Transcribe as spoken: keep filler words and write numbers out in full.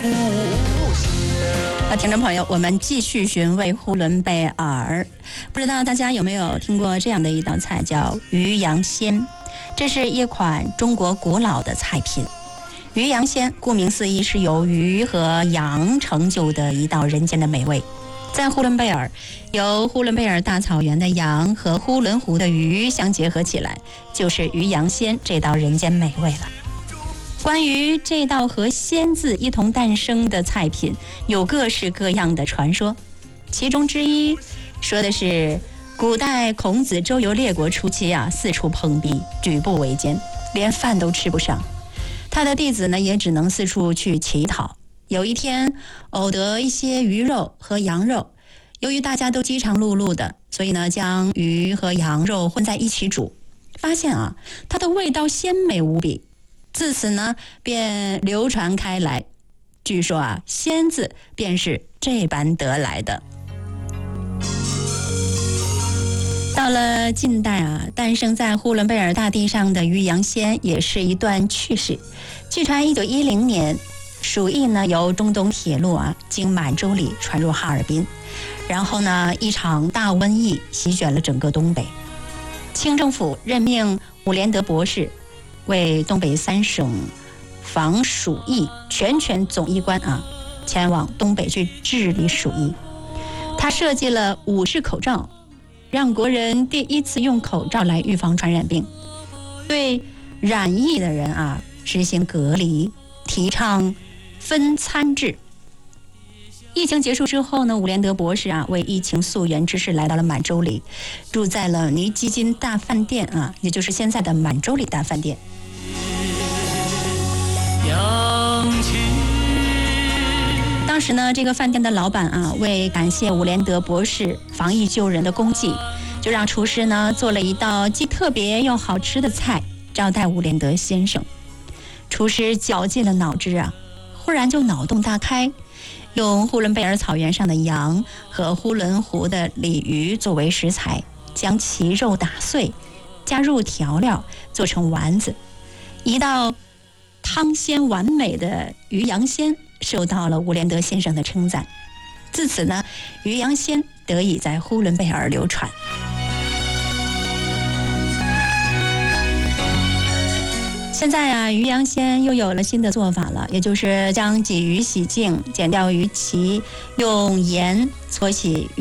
啊，听众朋友，我们继续寻味呼伦贝尔。不知道大家有没有听过这样的一道菜，叫鱼羊鲜。这是一款中国古老的菜品。鱼羊鲜顾名思义是由鱼和羊成就的一道人间的美味。在呼伦贝尔，由呼伦贝尔大草原的羊和呼伦湖的鱼相结合起来，就是鱼羊鲜这道人间美味了。关于这道和鲜字一同诞生的菜品，有各式各样的传说。其中之一说的是，古代孔子周游列国初期啊，四处碰壁，举步维艰，连饭都吃不上。他的弟子呢，也只能四处去乞讨。有一天，偶得一些鱼肉和羊肉，由于大家都饥肠辘辘的，所以呢，将鱼和羊肉混在一起煮，发现啊，它的味道鲜美无比。自此呢，便流传开来。据说啊，鲜字便是这般得来的。到了近代啊，诞生在呼伦贝尔大地上的鱼羊鲜也是一段趣事。据传一九一零年，鼠疫呢由中东铁路啊经满洲里传入哈尔滨，然后呢一场大瘟疫席卷了整个东北。清政府任命伍连德博士为东北三省防鼠疫全权总医官啊，前往东北去治理鼠疫。他设计了五式口罩，让国人第一次用口罩来预防传染病，对染疫的人啊实行隔离，提倡分餐制。疫情结束之后呢，伍连德博士啊为疫情溯源之事来到了满洲里，住在了尼基金大饭店啊，也就是现在的满洲里大饭店。当时呢，这个饭店的老板啊，为感谢伍连德博士防疫救人的功绩，就让厨师呢做了一道既特别又好吃的菜招待伍连德先生。厨师绞尽了脑汁啊，忽然就脑洞大开，用呼伦贝尔草原上的羊和呼伦湖的鲤鱼作为食材，将其肉打碎，加入调料做成丸子，一道汤鲜完美的鱼羊鲜受到了伍连德先生的称赞。自此呢，鱼羊鲜得以在呼伦贝尔流传。现在啊，鱼羊鲜又有了新的做法了，也就是将鲫鱼洗净，剪掉鱼鳍，用盐搓洗